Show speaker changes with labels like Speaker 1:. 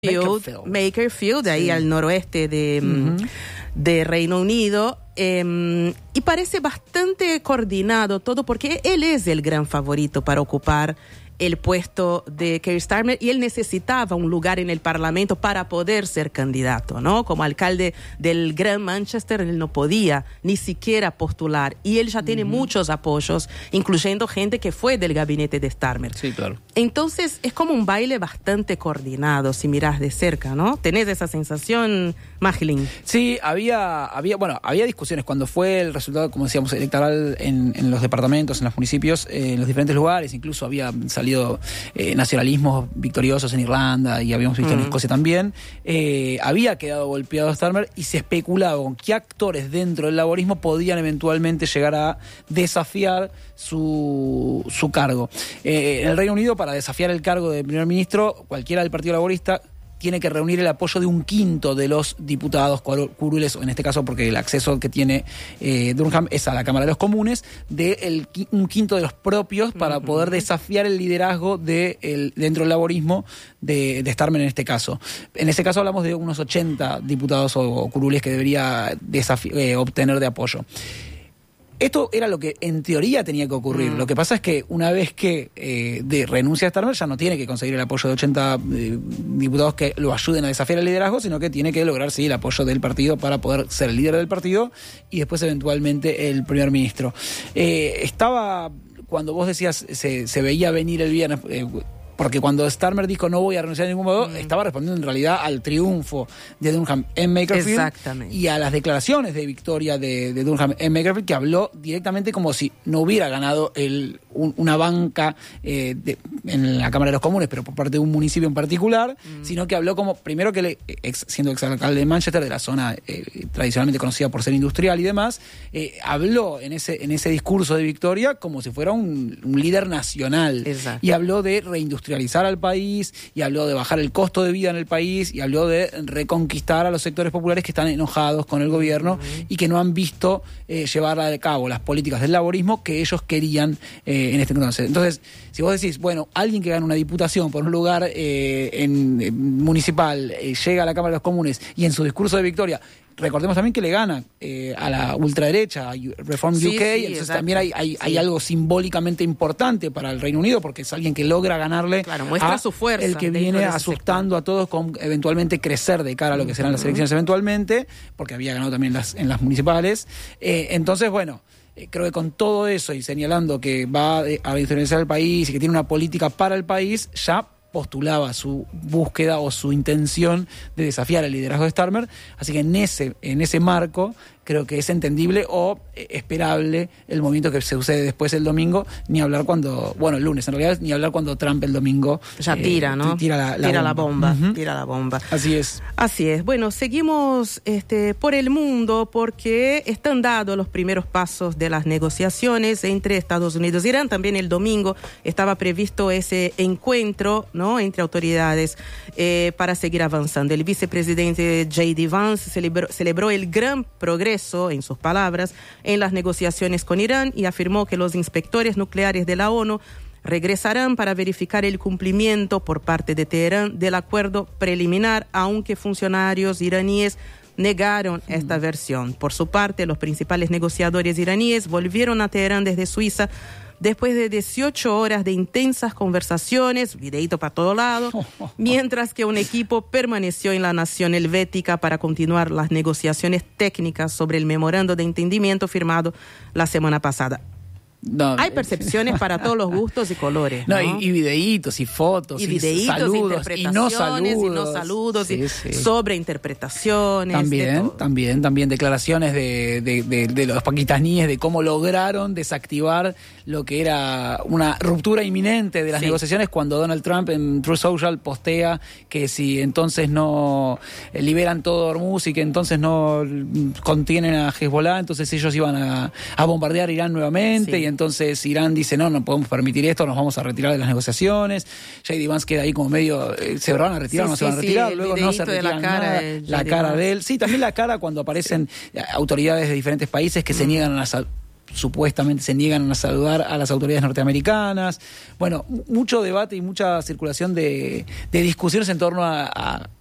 Speaker 1: Makerfield, ahí al noroeste de Reino Unido, y parece bastante coordinado todo porque él es el gran favorito para ocupar el puesto de Keir Starmer y él necesitaba un lugar en el Parlamento para poder ser candidato, ¿no? Como alcalde del Gran Manchester, él no podía ni siquiera postular y él ya tiene muchos apoyos, incluyendo gente que fue del gabinete de Starmer.
Speaker 2: Sí, claro.
Speaker 1: Entonces es como un baile bastante coordinado si mirás de cerca, ¿no? ¿Tenés esa sensación, Magdalene?
Speaker 2: Sí, había discusiones cuando fue el resultado, como decíamos, electoral en los departamentos, en los municipios, en los diferentes lugares, incluso había salido nacionalismos victoriosos en Irlanda y habíamos visto en Escocia también. Había quedado golpeado Starmer y se especulaba con qué actores dentro del laborismo podían eventualmente llegar a desafiar su cargo. En el Reino Unido, para desafiar el cargo de primer ministro, cualquiera del Partido Laborista tiene que reunir el apoyo de un quinto de los diputados curules, o en este caso porque el acceso que tiene Durham es a la Cámara de los Comunes, un quinto de los propios para poder desafiar el liderazgo dentro del laborismo de Starmer en este caso. En ese caso hablamos de unos 80 diputados o curules que debería obtener de apoyo. Esto era lo que en teoría tenía que ocurrir. Lo que pasa es que una vez que renuncia a Starmer ya no tiene que conseguir el apoyo de 80 diputados que lo ayuden a desafiar el liderazgo, sino que tiene que lograr el apoyo del partido para poder ser el líder del partido y después eventualmente el primer ministro. Cuando vos decías se veía venir el viernes... porque cuando Starmer dijo no voy a renunciar de ningún modo, estaba respondiendo en realidad al triunfo de Durham en Makerfield.
Speaker 1: Exactamente.
Speaker 2: Y a las declaraciones de victoria de Durham en Makerfield, que habló directamente como si no hubiera ganado una banca en la Cámara de los Comunes, pero por parte de un municipio en particular, sino que habló como, primero que siendo exalcalde de Manchester, de la zona tradicionalmente conocida por ser industrial y demás, habló en ese discurso de victoria como si fuera un líder nacional.
Speaker 1: Exacto.
Speaker 2: Y habló de reindustrializar al país, y habló de bajar el costo de vida en el país, y habló de reconquistar a los sectores populares que están enojados con el gobierno y que no han visto llevar a cabo las políticas del laborismo que ellos querían en este entonces. Entonces, si vos decís, bueno, alguien que gana una diputación por un lugar municipal llega a la Cámara de los Comunes y en su discurso de victoria, recordemos también que le gana a la ultraderecha, a Reform UK, entonces
Speaker 1: exacto.
Speaker 2: también hay algo simbólicamente importante para el Reino Unido, porque es alguien que logra ganarle
Speaker 1: muestra su fuerza,
Speaker 2: el que viene asustando a todos con eventualmente crecer de cara a lo que serán las elecciones eventualmente, porque había ganado también en las municipales. Entonces, bueno, creo que con todo eso y señalando que va a reindustrializar el país y que tiene una política para el país, ya postulaba su búsqueda o su intención de desafiar el liderazgo de Starmer, así que en ese marco creo que es entendible o esperable el movimiento que se sucede después el domingo, ni hablar el lunes en realidad, ni hablar cuando Trump el domingo
Speaker 1: ya tira, ¿no?
Speaker 2: Tira la bomba.
Speaker 1: Tira la bomba.
Speaker 2: Así es.
Speaker 1: Bueno, seguimos por el mundo porque están dados los primeros pasos de las negociaciones entre Estados Unidos e Irán. También el domingo estaba previsto ese encuentro, ¿no?, entre autoridades para seguir avanzando. El vicepresidente J.D. Vance celebró el gran progreso, en sus palabras, en las negociaciones con Irán y afirmó que los inspectores nucleares de la ONU regresarán para verificar el cumplimiento por parte de Teherán del acuerdo preliminar, aunque funcionarios iraníes negaron esta versión. Por su parte, los principales negociadores iraníes volvieron a Teherán desde Suiza después de 18 horas de intensas conversaciones, videíto para todo lado, mientras que un equipo permaneció en la nación helvética para continuar las negociaciones técnicas sobre el memorando de entendimiento firmado la semana pasada.
Speaker 2: No,
Speaker 1: hay percepciones para todos los gustos y colores, ¿no?
Speaker 2: Y videitos y fotos y saludos y no saludos
Speaker 1: y sobreinterpretaciones.
Speaker 2: También declaraciones de los pakistaníes de cómo lograron desactivar lo que era una ruptura inminente de las negociaciones cuando Donald Trump en Truth Social postea que si entonces no liberan todo Hormuz y que entonces no contienen a Hezbollah, entonces ellos iban a bombardear Irán nuevamente. Y entonces Irán dice, no podemos permitir esto, nos vamos a retirar de las negociaciones. J.D. Vance queda ahí como medio, ¿se van a retirar o no se van a retirar? Luego no se retiran nada. La cara de él. Sí, también la cara cuando aparecen autoridades de diferentes países que se niegan supuestamente se niegan a saludar a las autoridades norteamericanas. Bueno, mucho debate y mucha circulación de discusiones en torno a